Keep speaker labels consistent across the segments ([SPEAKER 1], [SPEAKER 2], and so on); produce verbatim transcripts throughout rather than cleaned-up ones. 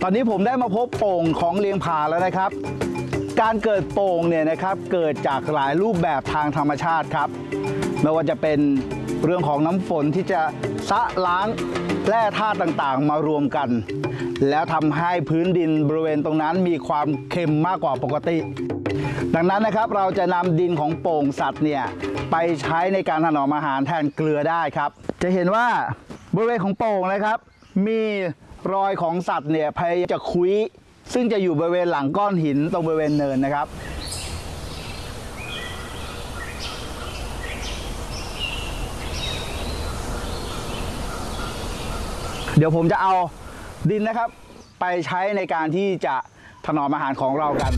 [SPEAKER 1] อนนี้ผมได้มาพบโป่งของเลียงผาแล้วนะครับการเกิดโป่งเนี่ยนะครับเกิดจากหลายรูปแบบทางธรรมชาติครับไม่ว่าจะเป็นเรื่องของน้ำฝนที่จะซะล้างแร่ธาตุต่างๆมารวมกันแล้วทำให้พื้นดินบริเวณตรงนั้นมีความเค็มมากกว่าปกติดังนั้นนะครับเราจะนำดินของโป่งสัตว์เนี่ยไปใช้ในการถนอมอาหารแทนเกลือได้ครับจะเห็นว่าบริเวณของโป่งนะครับมีรอยของสัตว์เนี่ยพยายามจะคุ้ยซึ่งจะอยู่บริเวณหลังก้อนหินตรงบริเวณเนินนะครับเดี๋ยวผมจะเอาดินนะครับไปใช้ในการที่จะถนอมอาหารของเรากัน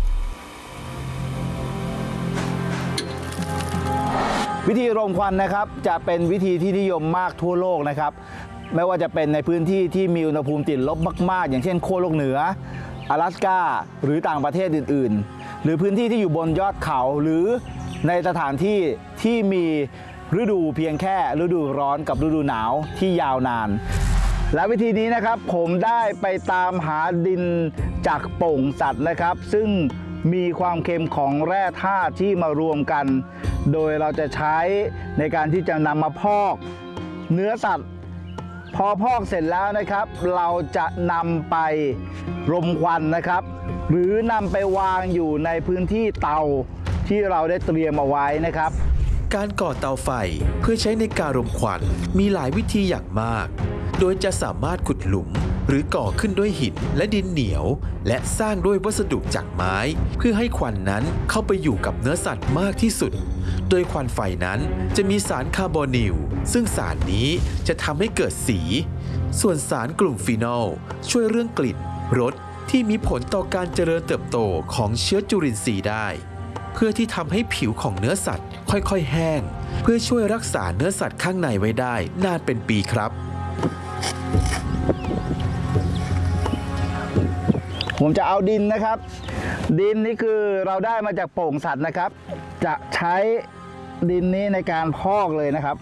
[SPEAKER 1] วิธีรมควันนะครับจะเป็นวิธีที่นิยมมากทั่วโลกนะครับไม่ว่าจะเป็นในพื้นที่ที่มีอุณหภูมิติดลบมากๆอย่างเช่นขั้วโลกเหนือ阿拉สกาหรือต่างประเทศอื่นๆหรือพื้นที่ที่อยู่บนยอดเขาหรือในสถานที่ที่มีฤดูเพียงแค่ฤดูร้อนกับฤดูหนาวที่ยาวนานและวิธีนี้นะครับผมได้ไปตามหาดินจากโป่งสัตว์นะครับซึ่งมีความเค็มของแร่ธาตุที่มารวมกันโดยเราจะใช้ในการที่จะนำมาพอกเนื้อสัตว์พอพอกเสร็จแล้วนะครับเราจะนำไปรมควันนะครับหรือนำไปวางอยู่ในพื้นที่เตาที่เราได้เตรียมเอาไว้นะครับ
[SPEAKER 2] การก่อเตาไฟเพื่อใช้ในการรมควันมีหลายวิธีอย่างมากโดยจะสามารถขุดหลุมหรือก่อขึ้นด้วยหินและดินเหนียวและสร้างด้วยวัสดุจากไม้เพื่อให้ควันนั้นเข้าไปอยู่กับเนื้อสัตว์มากที่สุดโดยควันไฟนั้นจะมีสารคาร์บอนิลซึ่งสารนี้จะทำให้เกิดสีส่วนสารกลุ่มฟีนอลช่วยเรื่องกลิ่นรสที่มีผลต่อการเจริญเติบโตของเชื้อจุลินทรีย์ได้เพื่อที่ทำให้ผิวของเนื้อสัตว์ค่อยๆแห้งเพื่อช่วยรักษาเนื้อสัตว์ข้างในไว้ได้นานเป็นปีครับ
[SPEAKER 1] ผมจะเอาดินนะครับดินนี่คือเราได้มาจากโป่งสัตว์นะครับจะใช้ดินนี้ในการพอกเลยนะครับ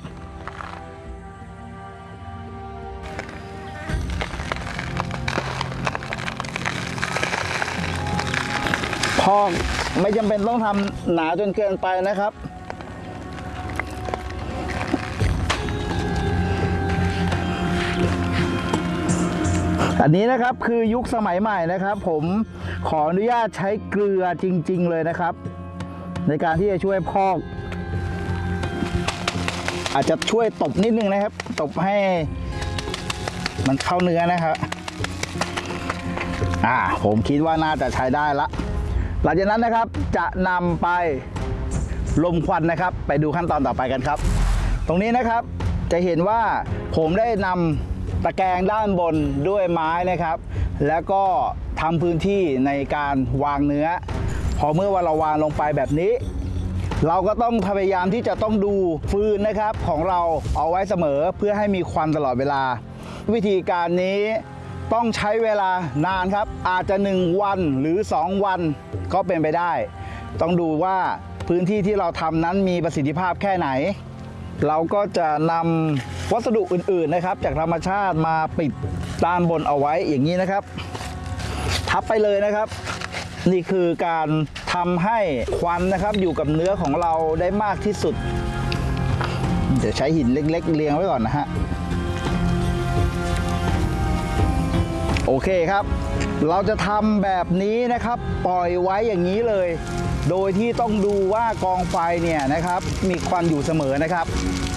[SPEAKER 1] พอกไม่จำเป็นต้องทำหนาจนเกินไปนะครับอันนี้นะครับคือยุคสมัยใหม่นะครับผมขออนุญาตใช้เกลือจริงๆเลยนะครับในการที่จะช่วยพอกอาจจะช่วยตบนิดนึงนะครับตบให้มันเข้าเนื้อนะครับอ่าผมคิดว่าน่าจะใช้ได้ละหลังจากนั้นนะครับจะนำไปลมควันนะครับไปดูขั้นตอนต่อไปกันครับตรงนี้นะครับจะเห็นว่าผมได้นำตะแกรงด้านบนด้วยไม้นะครับแล้วก็ทำพื้นที่ในการวางเนื้อพอเมื่อว่าเราวางลงไปแบบนี้เราก็ต้องพยายามที่จะต้องดูฟืนนะครับของเราเอาไว้เสมอเพื่อให้มีควันตลอดเวลาวิธีการนี้ต้องใช้เวลานานครับอาจจะหนึ่งวันหรือสองวันก็เป็นไปได้ต้องดูว่าพื้นที่ที่เราทำนั้นมีประสิทธิภาพแค่ไหนเราก็จะนำวัสดุอื่นๆนะครับจากธรรมชาติมาปิดด้านบนเอาไว้อย่างนี้นะครับทับไปเลยนะครับนี่คือการทำให้ควันนะครับอยู่กับเนื้อของเราได้มากที่สุดเดี๋ยวใช้หินเล็กๆเรียงไว้ก่อนนะฮะโอเคครับเราจะทำแบบนี้นะครับปล่อยไว้อย่างนี้เลยโดยที่ต้องดูว่ากองไฟเนี่ยนะครับมีควันอยู่เสมอนะครับ